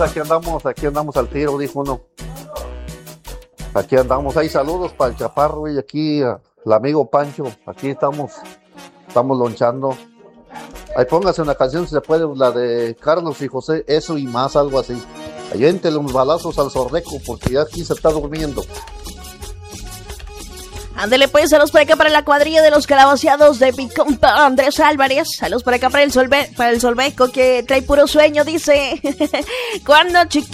aquí andamos al tiro, dijo uno. Aquí andamos, hay saludos para el Chaparro y aquí el amigo Pancho, aquí estamos lonchando. Ahí póngase una canción si se puede, la de Carlos y José, eso y más, algo así. Ayúntele unos balazos al Zorreco porque ya aquí se está durmiendo. Ándele pues, saludos por acá para la cuadrilla de los calabaceados de mi compa Andrés Álvarez. Saludos por acá para el Solveco que trae puro sueño, dice. Cuando chiquito